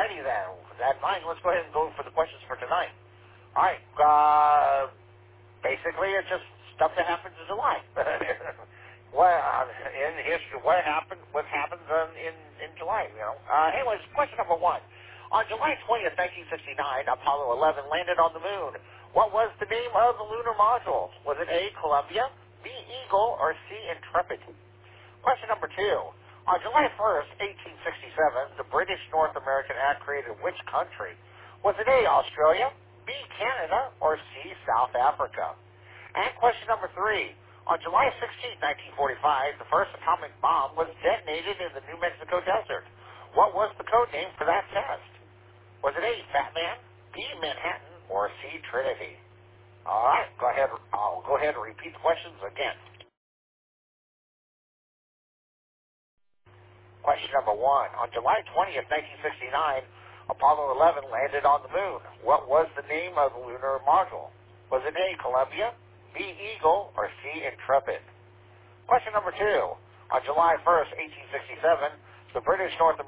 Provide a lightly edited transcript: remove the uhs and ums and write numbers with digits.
righty then. With that in mind, let's go ahead and go for the questions for tonight. All right. Basically, it's just stuff that happens in July. In history, what happens in July, you know. Anyways, question number one. On July 20th, 1969, Apollo 11 landed on the moon. What was the name of the lunar module? Was it A, Columbia, B, Eagle, or C, Intrepid? Question number two. On July 1st, 1867, the British North American Act created which country? Was it A, Australia, B, Canada, or C, South Africa? And question number three. On July 16, 1945, the first atomic bomb was detonated in the New Mexico desert. What was the code name for that test? Was it A, Fat Man, B, Manhattan, or C, Trinity? All right, I'll go ahead and repeat the questions again. Question number one. On July 20th, 1969, Apollo 11 landed on the moon. What was the name of the lunar module? Was it A, Columbia, B, Eagle, or C, Intrepid? Question number two. On July 1st, 1867, the British North